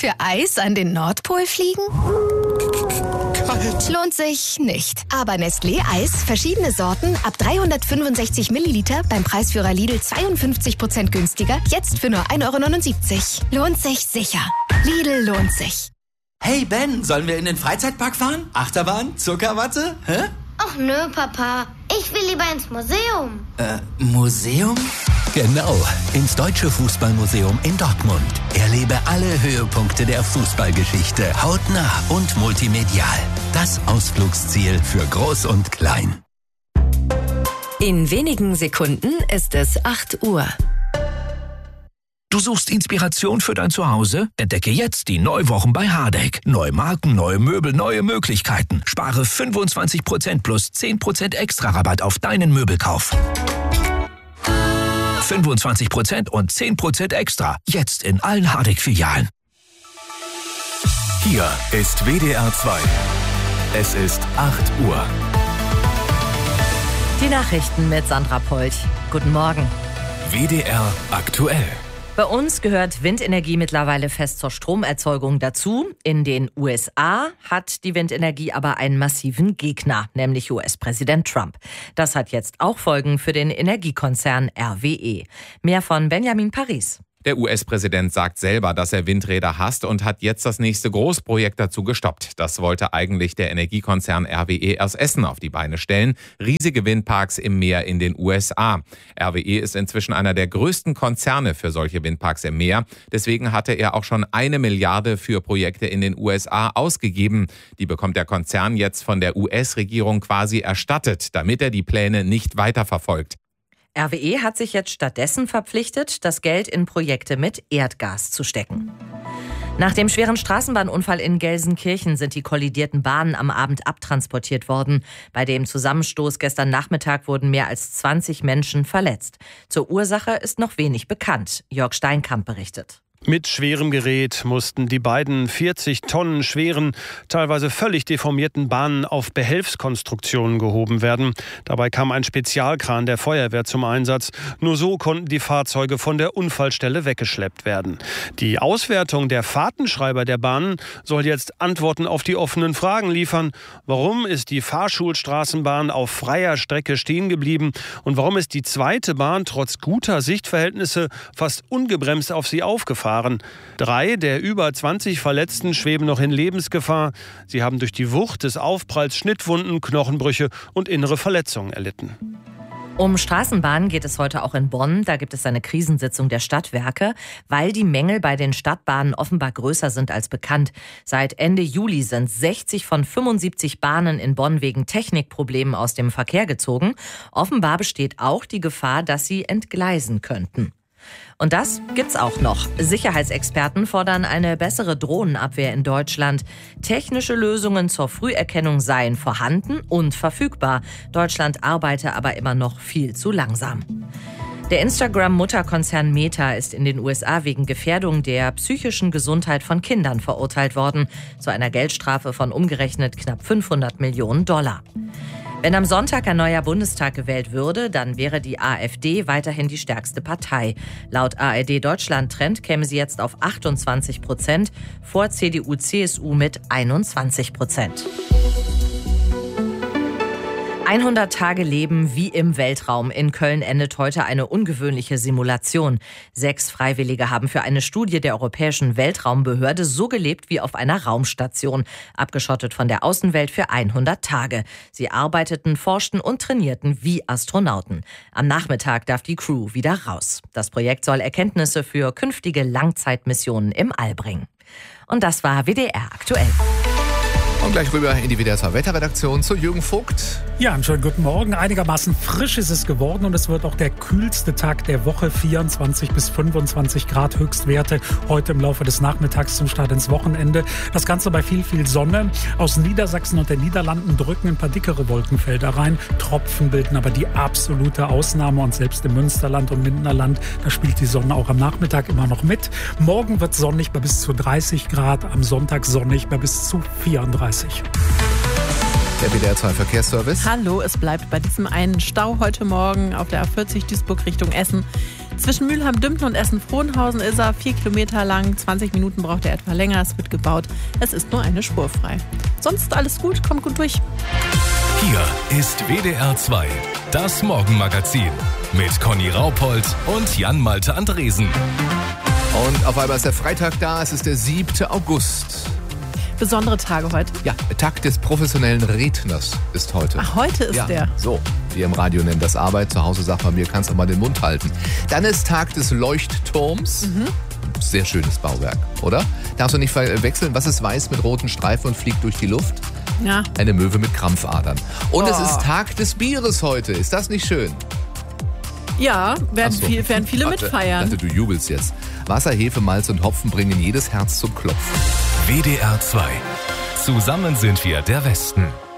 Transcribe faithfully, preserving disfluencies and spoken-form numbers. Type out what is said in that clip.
Für Eis an den Nordpol fliegen? Kalt. Lohnt sich nicht. Aber Nestlé Eis, verschiedene Sorten, ab dreihundertfünfundsechzig Milliliter, beim Preisführer Lidl zweiundfünfzig Prozent günstiger, jetzt für nur ein Euro neunundsiebzig. Lohnt sich sicher. Lidl lohnt sich. Hey Ben, sollen wir in den Freizeitpark fahren? Achterbahn? Zuckerwatte? Hä? Ach nö, Papa. Ich will lieber ins Museum. Äh, Museum? Genau, ins Deutsche Fußballmuseum in Dortmund. Erlebe alle Höhepunkte der Fußballgeschichte hautnah und multimedial. Das Ausflugsziel für Groß und Klein. In wenigen Sekunden ist es acht Uhr. Du suchst Inspiration für dein Zuhause? Entdecke jetzt die Neuwochen bei Hardegg. Neue Marken, neue Möbel, neue Möglichkeiten. Spare fünfundzwanzig Prozent plus zehn Prozent extra Rabatt auf deinen Möbelkauf. fünfundzwanzig Prozent und zehn Prozent extra. Jetzt in allen Hardegg-Filialen. Hier ist W D R zwei. Es ist acht Uhr. Die Nachrichten mit Sandra Polch. Guten Morgen. W D R aktuell. Bei uns gehört Windenergie mittlerweile fest zur Stromerzeugung dazu. In den U S A hat die Windenergie aber einen massiven Gegner, nämlich U S-Präsident Trump. Das hat jetzt auch Folgen für den Energiekonzern R W E. Mehr von Benjamin Paris. Der U S-Präsident sagt selber, dass er Windräder hasst und hat jetzt das nächste Großprojekt dazu gestoppt. Das wollte eigentlich der Energiekonzern R W E aus Essen auf die Beine stellen. Riesige Windparks im Meer in den U S A. R W E ist inzwischen einer der größten Konzerne für solche Windparks im Meer. Deswegen hatte er auch schon eine Milliarde für Projekte in den U S A ausgegeben. Die bekommt der Konzern jetzt von der U S-Regierung quasi erstattet, damit er die Pläne nicht weiterverfolgt. R W E hat sich jetzt stattdessen verpflichtet, das Geld in Projekte mit Erdgas zu stecken. Nach dem schweren Straßenbahnunfall in Gelsenkirchen sind die kollidierten Bahnen am Abend abtransportiert worden. Bei dem Zusammenstoß gestern Nachmittag wurden mehr als zwanzig Menschen verletzt. Zur Ursache ist noch wenig bekannt. Jörg Steinkamp berichtet. Mit schwerem Gerät mussten die beiden vierzig Tonnen schweren, teilweise völlig deformierten Bahnen auf Behelfskonstruktionen gehoben werden. Dabei kam ein Spezialkran der Feuerwehr zum Einsatz. Nur so konnten die Fahrzeuge von der Unfallstelle weggeschleppt werden. Die Auswertung der Fahrtenschreiber der Bahnen soll jetzt Antworten auf die offenen Fragen liefern. Warum ist die Fahrschulstraßenbahn auf freier Strecke stehen geblieben? Und warum ist die zweite Bahn trotz guter Sichtverhältnisse fast ungebremst auf sie aufgefahren? Drei der über zwanzig Verletzten schweben noch in Lebensgefahr. Sie haben durch die Wucht des Aufpralls Schnittwunden, Knochenbrüche und innere Verletzungen erlitten. Um Straßenbahnen geht es heute auch in Bonn. Da gibt es eine Krisensitzung der Stadtwerke, weil die Mängel bei den Stadtbahnen offenbar größer sind als bekannt. Seit Ende Juli sind sechzig von fünfundsiebzig Bahnen in Bonn wegen Technikproblemen aus dem Verkehr gezogen. Offenbar besteht auch die Gefahr, dass sie entgleisen könnten. Und das gibt's auch noch. Sicherheitsexperten fordern eine bessere Drohnenabwehr in Deutschland. Technische Lösungen zur Früherkennung seien vorhanden und verfügbar. Deutschland arbeite aber immer noch viel zu langsam. Der Instagram-Mutterkonzern Meta ist in den U S A wegen Gefährdung der psychischen Gesundheit von Kindern verurteilt worden. Zu einer Geldstrafe von umgerechnet knapp fünfhundert Millionen Dollar. Wenn am Sonntag ein neuer Bundestag gewählt würde, dann wäre die AfD weiterhin die stärkste Partei. Laut A R D Deutschland Trend käme sie jetzt auf achtundzwanzig Prozent, vor C D U C S U mit einundzwanzig Prozent. hundert Tage Leben wie im Weltraum. In Köln endet heute eine ungewöhnliche Simulation. Sechs Freiwillige haben für eine Studie der Europäischen Weltraumbehörde so gelebt wie auf einer Raumstation, abgeschottet von der Außenwelt für hundert Tage. Sie arbeiteten, forschten und trainierten wie Astronauten. Am Nachmittag darf die Crew wieder raus. Das Projekt soll Erkenntnisse für künftige Langzeitmissionen im All bringen. Und das war W D R aktuell. Und gleich rüber in die W D R zwei Wetterredaktion zu Jürgen Vogt. Ja, einen schönen guten Morgen. Einigermaßen frisch ist es geworden und es wird auch der kühlste Tag der Woche. vierundzwanzig bis fünfundzwanzig Grad Höchstwerte heute im Laufe des Nachmittags zum Start ins Wochenende. Das Ganze bei viel, viel Sonne. Aus Niedersachsen und den Niederlanden drücken ein paar dickere Wolkenfelder rein. Tropfen bilden aber die absolute Ausnahme und selbst im Münsterland und Mindenerland, da spielt die Sonne auch am Nachmittag immer noch mit. Morgen wird sonnig bei bis zu dreißig Grad, am Sonntag sonnig bei bis zu vierunddreißig. Der W D R zwei Verkehrsservice. Hallo, es bleibt bei diesem einen Stau heute Morgen auf der A vierzig Duisburg Richtung Essen. Zwischen Mülheim-Dümpten und Essen-Frohnhausen ist er vier Kilometer lang. zwanzig Minuten braucht er etwa länger. Es wird gebaut. Es ist nur eine Spur frei. Sonst alles gut, kommt gut durch. Hier ist W D R zwei, das Morgenmagazin mit Conny Raupold und Jan-Malte Andresen. Und auf einmal ist der Freitag da, es ist der siebte August. Besondere Tage heute? Ja, Tag des professionellen Redners ist heute. Ach, heute ist ja, der. So, wir im Radio nennen das Arbeit. Zu Hause sagt man mir, kannst du mal den Mund halten. Dann ist Tag des Leuchtturms. Mhm. Sehr schönes Bauwerk, oder? Darfst du nicht verwechseln, was ist weiß mit roten Streifen und fliegt durch die Luft? Ja. Eine Möwe mit Krampfadern. Und oh. es ist Tag des Bieres heute. Ist das nicht schön? Ja, werden, so. viel, werden viele Warte, mitfeiern. Ich dachte, du jubelst jetzt. Wasser, Hefe, Malz und Hopfen bringen jedes Herz zum Klopfen. W D R zwei. Zusammen sind wir der Westen.